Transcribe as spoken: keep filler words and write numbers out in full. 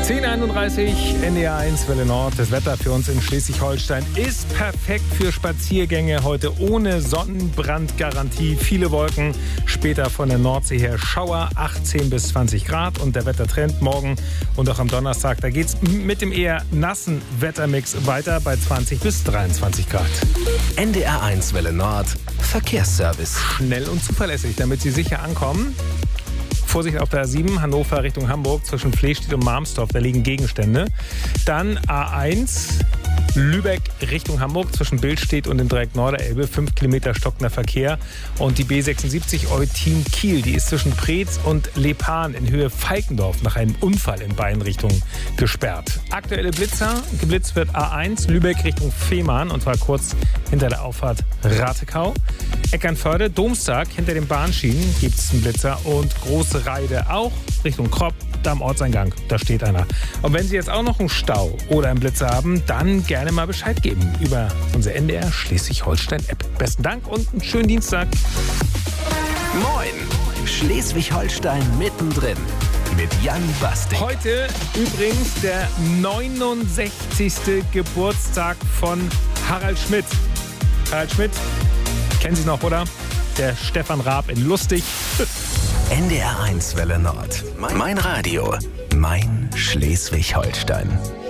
zehn Uhr einunddreißig, N D R eins Welle Nord. Das Wetter für uns in Schleswig-Holstein ist perfekt für Spaziergänge. Heute ohne Sonnenbrandgarantie. Viele Wolken, später von der Nordsee her Schauer, achtzehn bis zwanzig Grad. Und der Wettertrend morgen und auch am Donnerstag, da geht's mit dem eher nassen Wettermix weiter bei zwanzig bis dreiundzwanzig Grad. N D R eins Welle Nord, Verkehrsservice. Schnell und zuverlässig, damit Sie sicher ankommen. Vorsicht auf der A sieben, Hannover Richtung Hamburg, zwischen Flehstedt und Marmstorf, da liegen Gegenstände. Dann A eins, Lübeck Richtung Hamburg, zwischen Billstedt und dem Dreieck Norderelbe, fünf Kilometer stockender Verkehr. Und die B sechsundsiebzig Eutin-Kiel, die ist zwischen Preetz und Lepan in Höhe Falkendorf nach einem Unfall in beiden Richtungen gesperrt. Aktuelle Blitzer, geblitzt wird A eins, Lübeck Richtung Fehmarn, und zwar kurz hinter der Auffahrt Ratekau. Eckernförde, Domstag, hinter den Bahnschienen gibt es einen Blitzer, und Große Reide auch Richtung Kropp, da am Ortseingang, da steht einer. Und wenn Sie jetzt auch noch einen Stau oder einen Blitzer haben, dann gerne mal Bescheid geben über unsere N D R Schleswig-Holstein-App. Besten Dank und einen schönen Dienstag. Moin, Schleswig-Holstein mittendrin mit Jan Bastik. Heute übrigens der neunundsechzigste Geburtstag von Harald Schmidt. Harald Schmidt, kennen Sie noch, oder? Der Stefan Raab in Lustig. N D R eins Welle Nord. Mein Radio. Mein Schleswig-Holstein.